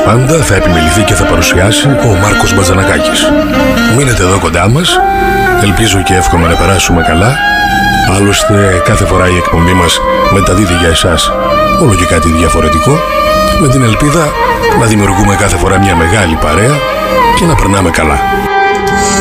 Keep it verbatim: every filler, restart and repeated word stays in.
πάντα θα επιμεληθεί και θα παρουσιάσει ο Μάρκος Μπατζανακάκης. Μείνετε εδώ κοντά μας, ελπίζω και εύχομαι να περάσουμε καλά. Άλλωστε κάθε φορά η εκπομπή μας μεταδίδει για εσάς όλο και κάτι διαφορετικό, με την ελπίδα να δημιουργούμε κάθε φορά μια μεγάλη παρέα και να περνάμε καλά.